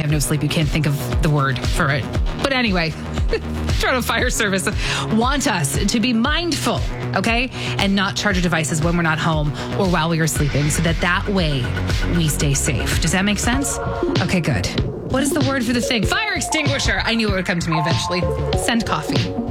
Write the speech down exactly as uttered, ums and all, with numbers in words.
have no sleep, you can't think of the word for it. But anyway, Toronto Fire Service want us to be mindful, okay? And not charge our devices when we're not home or while we are sleeping so that that way we stay safe. Does that make sense? Okay, good. What is the word for the thing? Fire extinguisher. I knew it would come to me eventually. Send coffee.